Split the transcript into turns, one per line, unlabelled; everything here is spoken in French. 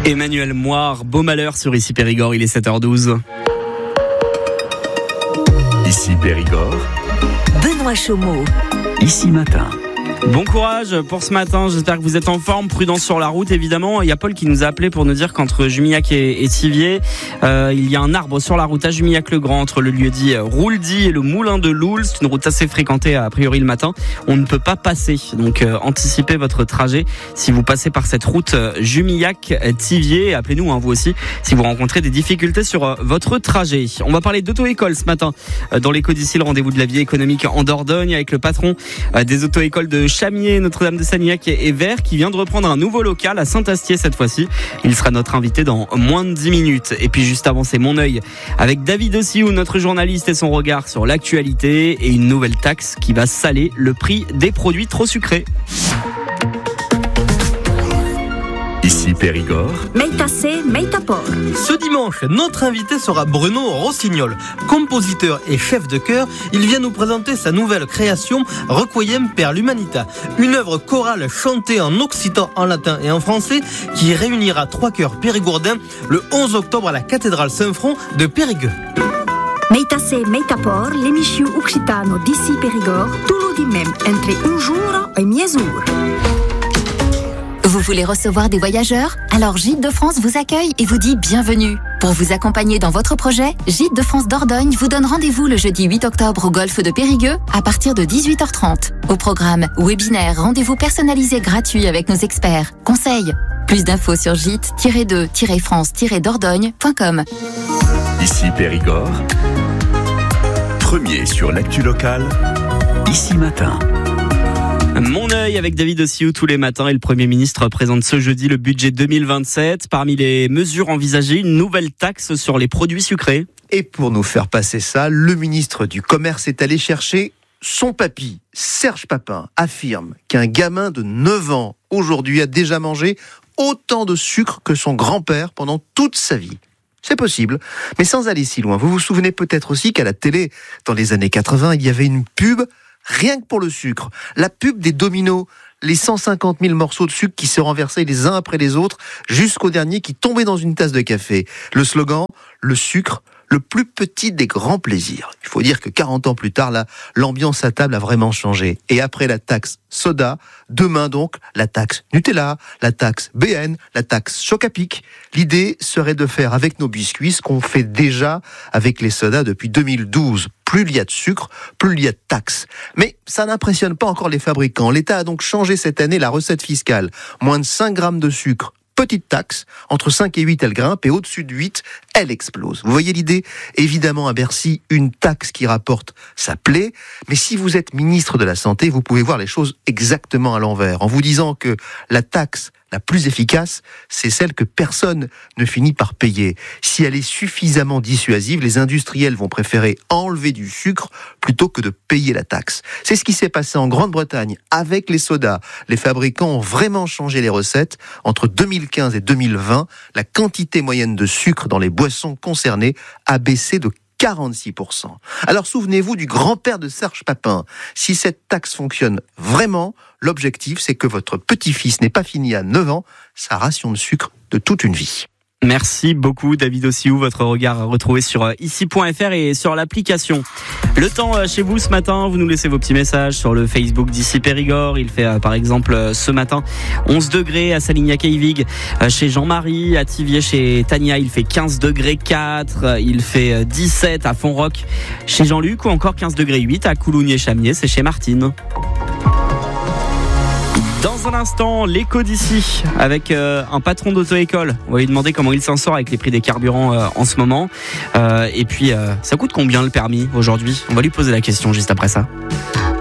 Emmanuel Moire, beau malheur sur Ici Périgord, il est 7h12.
Ici Périgord,
Benoît Chaumeau.
Ici Matin.
Bon courage pour ce matin, j'espère que vous êtes en forme, prudence sur la route évidemment. Il y a Paul qui nous a appelé pour nous dire qu'entre Jumillac et Thiviers, il y a un arbre sur la route à Jumillac-le-Grand entre le lieu-dit Rouldy et le moulin de Loul. C'est une route assez fréquentée a priori le matin. On ne peut pas passer, donc anticipez votre trajet si vous passez par cette route Jumillac-Thiviers. Appelez-nous vous aussi si vous rencontrez des difficultés sur votre trajet. On va parler d'auto-école ce matin dans l'écho d'ici, le rendez-vous de la vie économique en Dordogne avec le patron des auto-écoles de Chamiers, Notre-Dame-de-Sanilhac et Vert qui vient de reprendre un nouveau local à Saint-Astier cette fois-ci. Il sera notre invité dans moins de 10 minutes. Et puis juste avant, c'est Mon œil avec David Ossiou, notre journaliste, et son regard sur l'actualité et une nouvelle taxe qui va saler le prix des produits trop sucrés.
Ici Périgord,
Meita se, meita por.
Ce dimanche, notre invité sera Bruno Rossignol. Compositeur et chef de chœur, il vient nous présenter sa nouvelle création Requiem per l'Humanita, une œuvre chorale chantée en occitan, en latin et en français qui réunira 3 chœurs périgourdins le 11 octobre à la cathédrale Saint-Front de Périgueux.
Meita se, meita por, l'émission occitano d'Ici Périgord, tout le dimem, entre un jour et miezur.
Vous voulez recevoir des voyageurs? Alors Gîtes de France vous accueille et vous dit bienvenue. Pour vous accompagner dans votre projet, Gîtes de France Dordogne vous donne rendez-vous le jeudi 8 octobre au golfe de Périgueux à partir de 18h30. Au programme, webinaire, rendez-vous personnalisé gratuit avec nos experts, conseils. Plus d'infos sur gîtes-de-france-dordogne.com.
Ici Périgord, premier sur l'actu locale, Ici Matin.
Mon œil avec David Ossiou tous les matins et le Premier ministre présente ce jeudi le budget 2027. Parmi les mesures envisagées, une nouvelle taxe sur les produits sucrés.
Et pour nous faire passer ça, le ministre du Commerce est allé chercher son papy. Serge Papin affirme qu'un gamin de 9 ans aujourd'hui a déjà mangé autant de sucre que son grand-père pendant toute sa vie. C'est possible, mais sans aller si loin. Vous vous souvenez peut-être aussi qu'à la télé, dans les années 80, il y avait une pub rien que pour le sucre. La pub des Dominos, les 150 000 morceaux de sucre qui se renversaient les uns après les autres jusqu'au dernier qui tombait dans une tasse de café. Le slogan, le sucre, le plus petit des grands plaisirs. Il faut dire que 40 ans plus tard, là, l'ambiance à table a vraiment changé. Et après la taxe soda, demain donc, la taxe Nutella, la taxe BN, la taxe Choc-à-Pic. L'idée serait de faire avec nos biscuits ce qu'on fait déjà avec les sodas depuis 2012. Plus il y a de sucre, plus il y a de taxes. Mais ça n'impressionne pas encore les fabricants. L'État a donc changé cette année la recette fiscale. Moins de 5 grammes de sucre, petite taxe. Entre 5 et 8, elle grimpe. Et au-dessus de 8, elle explose. Vous voyez l'idée ? Évidemment, à Bercy, une taxe qui rapporte, ça plaît. Mais si vous êtes ministre de la Santé, vous pouvez voir les choses exactement à l'envers. En vous disant que la taxe la plus efficace, c'est celle que personne ne finit par payer. Si elle est suffisamment dissuasive, les industriels vont préférer enlever du sucre plutôt que de payer la taxe. C'est ce qui s'est passé en Grande-Bretagne avec les sodas. Les fabricants ont vraiment changé les recettes. Entre 2015 et 2020, la quantité moyenne de sucre dans les boissons concernées a baissé de 46%. Alors souvenez-vous du grand-père de Serge Papin. Si cette taxe fonctionne vraiment, l'objectif c'est que votre petit-fils n'ait pas fini à 9 ans sa ration de sucre de toute une vie.
Merci beaucoup David Ossiou, votre regard à retrouver sur ici.fr et sur l'application. Le temps chez vous ce matin, vous nous laissez vos petits messages sur le Facebook d'Ici Périgord. Il fait par exemple ce matin 11 degrés à Salignac-Eyvig chez Jean-Marie, à Thiviers chez Tania il fait 15 degrés 4, il fait 17 à Fontroc chez Jean-Luc ou encore 15 degrés 8 à Coulounier-Chamiers, c'est chez Martine. Dans un instant, l'écho d'ici avec un patron d'auto-école. On va lui demander comment il s'en sort avec les prix des carburants en ce moment. Et puis, ça coûte combien le permis aujourd'hui ? On va lui poser la question juste après ça.